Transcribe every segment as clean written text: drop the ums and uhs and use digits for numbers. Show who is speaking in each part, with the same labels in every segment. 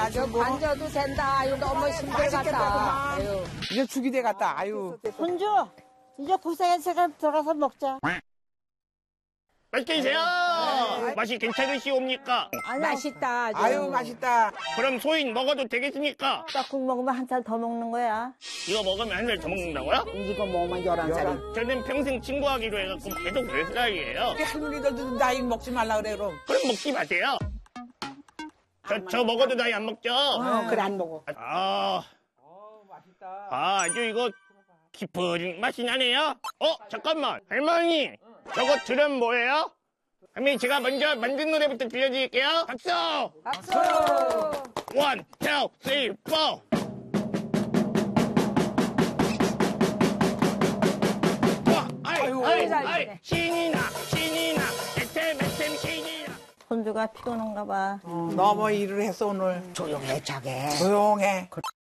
Speaker 1: 아주 뭐.
Speaker 2: 앉아도 된다. 아유, 너무 힘들겠다. 아유.
Speaker 1: 이제 죽이 돼 갔다. 아유.
Speaker 3: 손주, 이제 고생해서 제가 들어가서 먹자.
Speaker 4: 맛있게 드세요. 맛이 괜찮으시옵니까?
Speaker 2: 맛있다.
Speaker 1: 아유, 맛있다.
Speaker 4: 그럼 소인 먹어도 되겠습니까?
Speaker 3: 떡국 먹으면 한 살 더 먹는 거야.
Speaker 4: 이거 먹으면 한 살 더 먹는다고요?
Speaker 2: 이거 먹으면 11살이.
Speaker 4: 저는 평생 친구하기로 해갖고 계속 10살이에요.
Speaker 1: 우리 할머니들도 나이 먹지 말라 그래, 그럼.
Speaker 4: 그럼 먹지 마세요. 저 먹어도 나이 안 먹죠?
Speaker 2: 그래, 안 먹어.
Speaker 1: 맛있다.
Speaker 4: 아주 이거 깊은 맛이 나네요. 잠깐만. 할머니, 저거 들은 뭐예요? 할머니, 제가 먼저 만든 노래부터 들려드릴게요. 박수!
Speaker 2: 박수!
Speaker 4: 1, 2, 3, 4. 아이, 신이 나, 애템 신이 나.
Speaker 3: 손주가 피곤한가 봐.
Speaker 1: 너무 일을 했어, 오늘.
Speaker 2: 조용해, 자게.
Speaker 1: 조용해.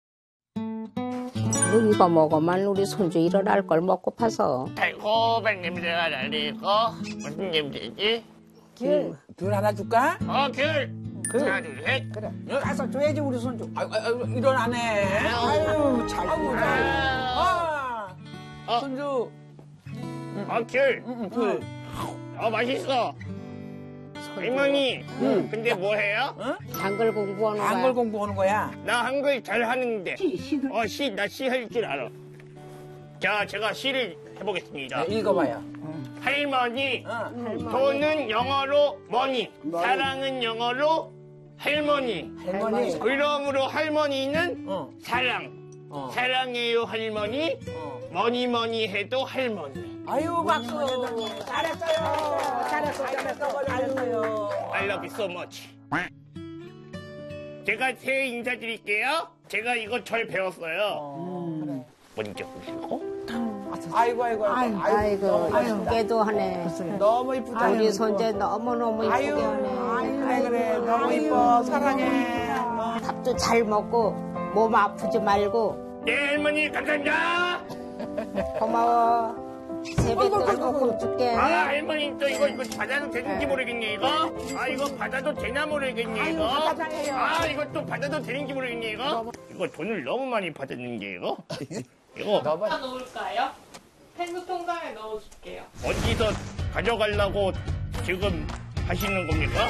Speaker 2: 이거 먹으면 우리 손주 일어날 걸 먹고 파서.
Speaker 4: 달콤한 냄새가 나니고 무슨 냄새지?
Speaker 1: 귤 하나 줄까?
Speaker 4: 귤! 하나, 둘, 셋.
Speaker 1: 그래. 가서 줘야지, 우리 손주. 아유, 일어나네. 아유, 잘 먹자. 손주.
Speaker 4: 귤!
Speaker 1: 귤.
Speaker 4: 맛있어. 할머니, 근데 뭐 해요?
Speaker 2: 한글 공부하는 거야.
Speaker 1: 한글 공부하는 거야.
Speaker 4: 나 한글 잘 하는데. 나 시 할 줄 알아. 자, 제가 시를 해보겠습니다.
Speaker 1: 네, 읽어봐요.
Speaker 4: 할머니, 돈은 영어로 머니, 사랑은 영어로 할머니.
Speaker 1: 할머니.
Speaker 4: 그러므로 할머니는 사랑. 사랑해요 할머니. 뭐니 해도 할머니.
Speaker 1: 아유, 박수. 잘했어요. 잘했어요.
Speaker 4: I love you so much. 제가 새해 인사드릴게요. 제가 이거 절 배웠어요. 먼저 보시고.
Speaker 1: 아이고.
Speaker 2: 이쁘게도 하네.
Speaker 1: 너무 이쁘다.
Speaker 2: 우리 손재 너무너무 이쁘게 하네.
Speaker 1: 그래. 너무 이뻐. 사랑해.
Speaker 2: 밥도 잘 먹고 몸 아프지 말고.
Speaker 4: 네, 할머니 감사합니다.
Speaker 2: 고마워. 세뱃돈 조금 줄게.
Speaker 4: 할머니 또 이거 받아도 되는지 모르겠네 이거. 이거 받아도 되나 모르겠네 이거. 이거 또 받아도 되는지 모르겠네 이거. 이거 돈을 너무 많이 받았는데 이거. 이거
Speaker 5: 어디다 넣을까요? 펭수 통장에 넣어줄게요.
Speaker 4: 어디서 가져가려고 지금 하시는 겁니까?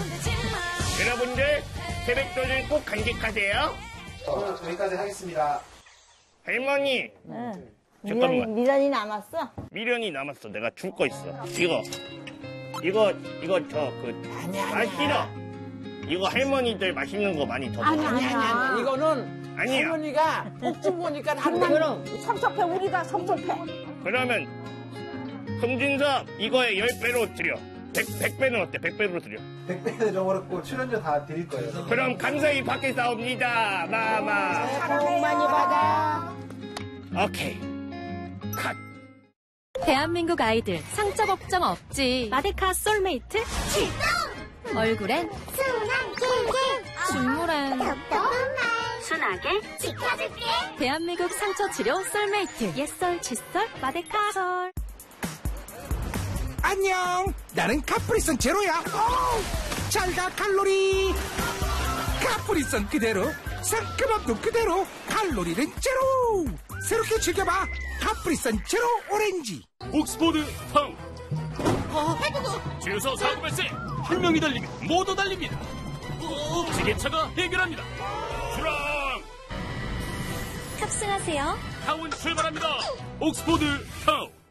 Speaker 4: 여러분들 세뱃돈을 꼭 간직하세요.
Speaker 6: 저희까지 하겠습니다.
Speaker 4: 할머니. 잠깐만.
Speaker 3: 미련이 남았어?
Speaker 4: 미련이 남았어. 내가 줄 거 있어. 이거
Speaker 1: 아니야.
Speaker 4: 싫어. 이거 할머니들 맛있는 거 많이 더 먹어.
Speaker 1: 아니야. 이거는
Speaker 4: 아니야.
Speaker 1: 할머니가 꼭좀 보니까 그럼
Speaker 2: 섭섭해, 우리가 섭섭해.
Speaker 4: 그러면 송진섭 이거에 10배로 드려. 100배는 어때? 100배로 드려.
Speaker 6: 100배는 좀 어렵고 출연료 다 드릴 거예요.
Speaker 4: 그럼 감사히 받게 싸웁니다. 마마.
Speaker 2: 복 많이 받아.
Speaker 4: 오케이. 컷.
Speaker 7: 대한민국 아이들 상처 걱정 없지. 마데카 솔메이트 얼굴엔 순한 킹킹 눈물엔 순하게 지켜줄게. 대한민국 상처 치료 솔메이트 옛설 칫솔 마데카솔.
Speaker 8: 안녕, 나는 카프리선 제로야. 잘가 칼로리. 카프리선 그대로, 상큼함도 그대로, 칼로리는 제로. 새롭게 즐겨봐, 카프리선 제로 오렌지.
Speaker 9: 옥스포드 타운. 주유소 사고 발생. 한 명이 달리면 모두 달립니다. 지게차가 해결합니다. 출항.
Speaker 7: 탑승하세요.
Speaker 9: 타운 출발합니다. 옥스포드 타운.